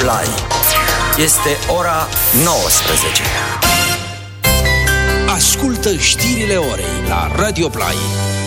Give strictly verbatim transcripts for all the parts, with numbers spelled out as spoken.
Play. Este ora nouăsprezece. Ascultă știrile orei la Radio Play.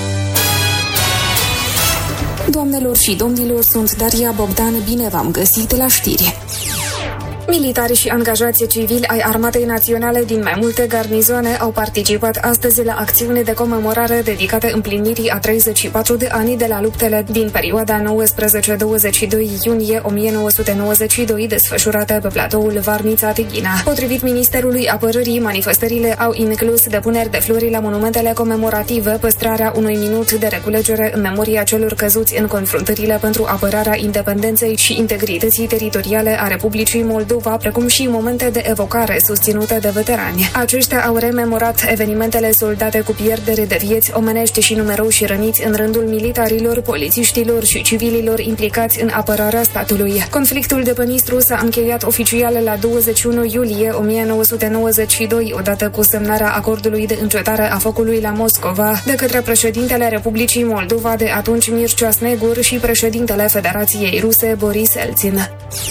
Doamnelor și domnilor, sunt Daria Bogdan, bine v-am găsit la știri. Militari și angajați civili ai Armatei Naționale din mai multe garnizoane au participat astăzi la acțiune de comemorare dedicate împlinirii a treizeci și patru de ani de la luptele din perioada nouăsprezece douăzeci și doi iunie o mie nouă sute nouăzeci și doi desfășurate pe platoul Varnița-Tighina. Potrivit Ministerului Apărării, manifestările au inclus depuneri de flori la monumentele comemorative, păstrarea unui minut de reculegere în memoria celor căzuți în confruntările pentru apărarea independenței și integrității teritoriale a Republicii Moldova, precum și momente de evocare susținute de veterani. Aceștia au rememorat evenimentele soldate cu pierdere de vieți omenești și numeroși răniți în rândul militarilor, polițiștilor și civililor implicați în apărarea statului. Conflictul de pe Nistru s-a încheiat oficial la douăzeci și unu iulie o mie nouă sute nouăzeci și doi, odată cu semnarea acordului de încetare a focului la Moscova de către președintele Republicii Moldova de atunci Mircea Snegur și președintele Federației Ruse Boris Elțin.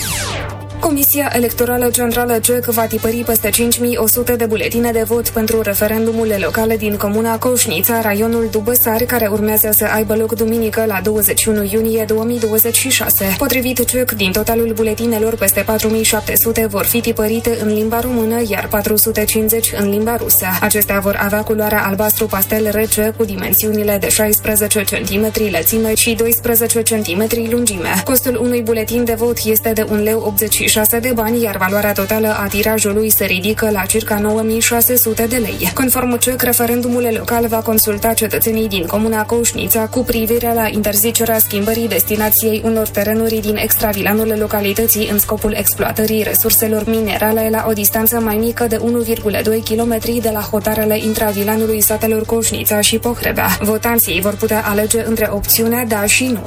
Comisia Electorală Centrală C E C va tipări peste cinci mii o sută de buletine de vot pentru referendumurile locale din comuna Coșnița, raionul Dubăsari, care urmează să aibă loc duminică la douăzeci și unu iunie două mii douăzeci și șase. Potrivit C E C, din totalul buletinelor, peste patru mii șapte sute vor fi tipărite în limba română, iar patru sute cincizeci în limba rusă. Acestea vor avea culoarea albastru pastel rece, cu dimensiunile de șaisprezece centimetri lățime și doisprezece centimetri lungime. Costul unui buletin de vot este de un leu optzeci și șase de bani, iar valoarea totală a tirajului se ridică la circa nouă mii șase sute de lei. Conform C E C, referendumul local va consulta cetățenii din comuna Coșnița cu privire la interzicerea schimbării destinației unor terenuri din extravilanul localității în scopul exploatării resurselor minerale la o distanță mai mică de unu virgulă doi kilometri de la hotarele intravilanului satelor Coșnița și Pohrebea. Votanții vor putea alege între opțiunea da și nu.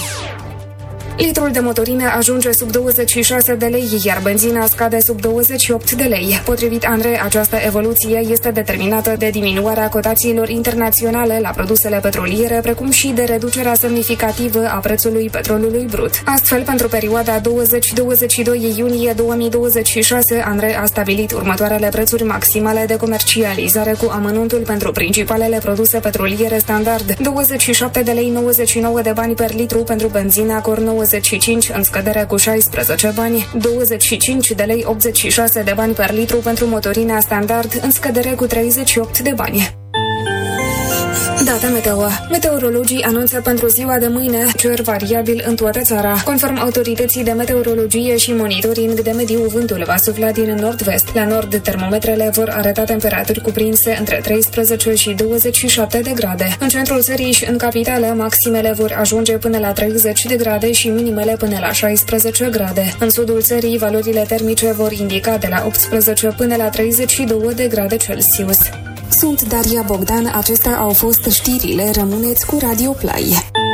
Litrul de motorină ajunge sub douăzeci și șase de lei, iar benzina scade sub douăzeci și opt de lei. Potrivit ANRE, această evoluție este determinată de diminuarea cotațiilor internaționale la produsele petroliere, precum și de reducerea semnificativă a prețului petrolului brut. Astfel, pentru perioada douăzeci douăzeci și doi iunie două mii douăzeci și șase, ANRE a stabilit următoarele prețuri maximale de comercializare cu amănuntul pentru principalele produse petroliere standard: douăzeci și șapte de lei nouăzeci și nouă de bani per litru pentru benzina Cor nouăzeci și cinci, în scădere cu șaisprezece bani, douăzeci și cinci de lei optzeci și șase de bani per litru pentru motorina standard, în scădere cu treizeci și opt de bani. Data meteo. Meteorologii anunță pentru ziua de mâine cer variabil în toată țara. Conform autorității de meteorologie și monitoring de mediu, vântul va sufla din nord-vest. La nord, termometrele vor arăta temperaturi cuprinse între treisprezece și douăzeci și șapte de grade. În centrul țării și în capitală, maximele vor ajunge până la treizeci de grade și minimele până la șaisprezece grade. În sudul țării, valorile termice vor indica de la optsprezece până la treizeci și două de grade Celsius. Sunt Daria Bogdan, acestea au fost știrile, rămâneți cu Radio Play.